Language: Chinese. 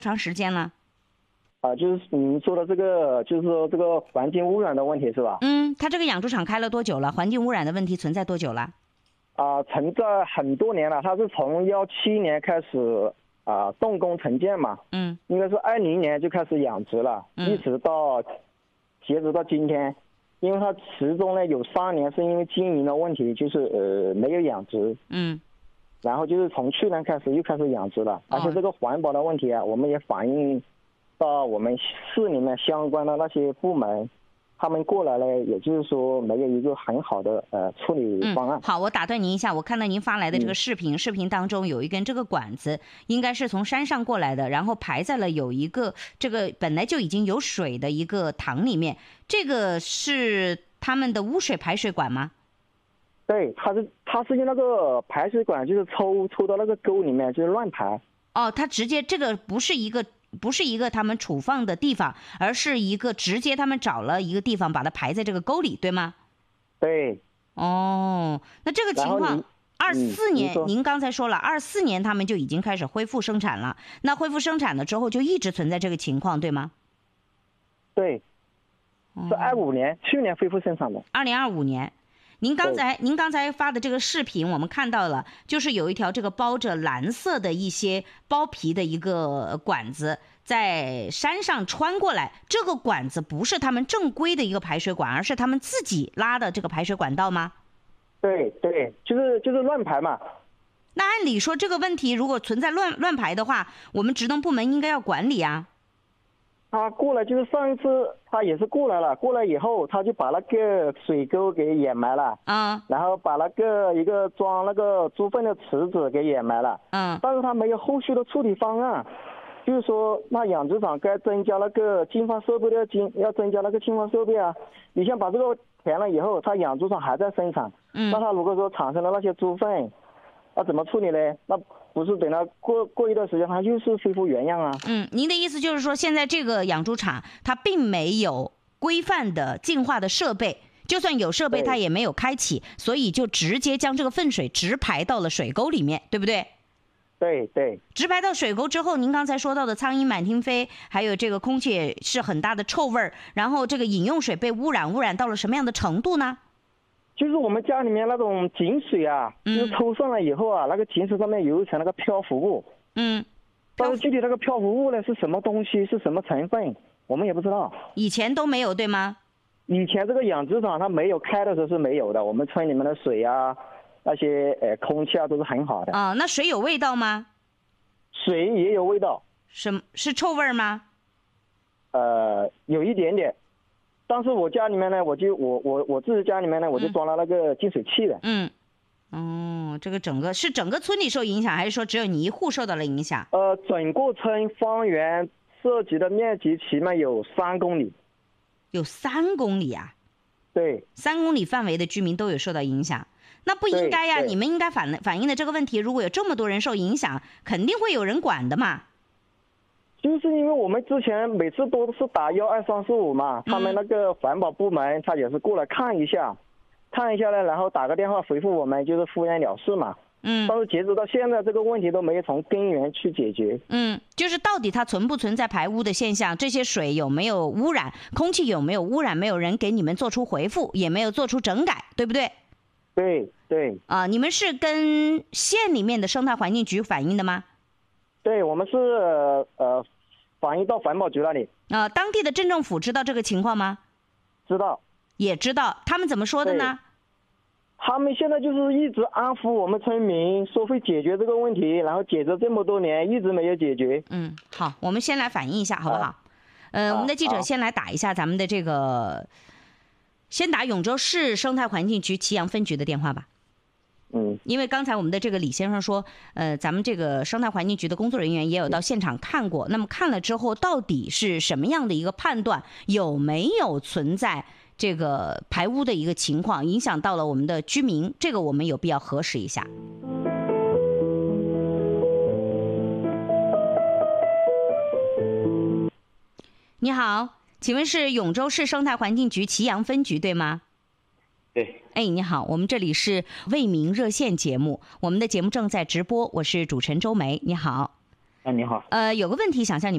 长时间了？ 就是您说的这个，就是说这个环境污染的问题是吧？ 它这个养猪场开了多久了？环境污染的问题存在多久了？ 存在很多年了，它是从17年开始动工承建嘛，应该是20年就开始养殖了，一直到截止到今天，因为它其中呢有3年是因为经营的问题，就是没有养殖，然后就是从去年开始又开始养殖了，而且这个环保的问题我们也反映到我们市里面相关的那些部门。他们过来了，也就是说没有一个很好的处理方案。 好，我打断您一下，我看到您发来的这个视频，视频当中有一根这个管子，应该是从山上过来的，然后排在了有一个这个本来就已经有水的一个塘里面，这个是他们的污水排水管吗？ 对，它是用那个排水管，就是抽到那个沟里面，就是乱排。 它直接这个不是一个他们储放的地方，而是一个直接他们找了一个地方把它排在这个沟里，对吗？ 对。 那这个情况24年，您刚才说了24年他们就已经开始恢复生产了，那恢复生产了之后就一直存在这个情况，对吗？ 对，是25年，去年恢复生产的。 2025年。您刚才发的这个视频我们看到了，就是有一条这个包着蓝色的一些包皮的一个管子在山上穿过来，这个管子不是他们正规的一个排水管，而是他们自己拉的这个排水管道吗？ 对，就是乱排嘛。 那按理说这个问题如果存在乱排的话，我们职能部门应该要管理啊。 他过来就是上一次他也是过来了，过来以后他就把那个水沟给掩埋了，然后把那个一个装那个猪粪的池子给掩埋了，但是他没有后续的处理方案，就是说那养殖场该增加那个净化设备的要增加那个净化设备啊。你像把这个填了以后，他养猪场还在生产，那他如果说产生了那些猪粪，那怎么处理呢？那不是等它过一段时间它又是恢复原样啊。 您的意思就是说现在这个养猪场它并没有规范的净化的设备，就算有设备它也没有开启，所以就直接将这个粪水直排到了水沟里面，对不对？ 对， 直排到水沟之后，您刚才说到的苍蝇满天飞，还有这个空气也是很大的臭味儿，然后这个饮用水被污染到了什么样的程度呢？ 就是我们家里面那种井水就是抽上来以后那个井水上面有一层那个漂浮物，但是具体那个漂浮物呢是什么东西，是什么成分，我们也不知道。 以前都没有，对吗？ 以前这个养殖场它没有开的时候是没有的，我们村里面的水那些空气都是很好的。 那水有味道吗？ 水也有味道。 是臭味吗？ 有一点点。但是我家里面呢，我自己家里面呢，我就装了那个净水器的。 这个整个村里受影响，还是说只有你一户受到了影响？ 整个村方圆涉及的面积起码有3公里。 有3公里啊？ 对 ，3公里范围的居民都有受到影响，那不应该呀？你们应该反映的这个问题，如果有这么多人受影响，肯定会有人管的嘛。 就是因为我们之前每次都是打12345嘛，他们那个环保部门他也是过来看一下呢，然后打个电话回复我们，就是敷衍了事嘛。但是截止到现在，这个问题都没有从根源去解决。 就是到底它存不存在排污的现象，这些水有没有污染，空气有没有污染，没有人给你们做出回复，也没有做出整改，对不对？ 对。 你们是跟县里面的生态环境局反映的吗？ 对，我们是反映到环保局那里。 当地的镇政府知道这个情况吗？ 知道。 也知道，他们怎么说的呢？ 他们现在就是一直安抚我们村民，说会解决这个问题，然后解决这么多年一直没有解决。 好，我们先来反映一下好不好？我们的记者先来打一下咱们的这个，先打永州市生态环境局祁阳分局的电话吧。因为刚才我们的这个李先生说，咱们这个生态环境局的工作人员也有到现场看过，那么看了之后到底是什么样的一个判断，有没有存在这个排污的一个情况，影响到了我们的居民，这个我们有必要核实一下。你好，请问是永州市生态环境局祁阳分局对吗？ 对。 你好，我们这里是为民热线节目，我们的节目正在直播，我是主持人周梅。你好。 你好。 有个问题想向你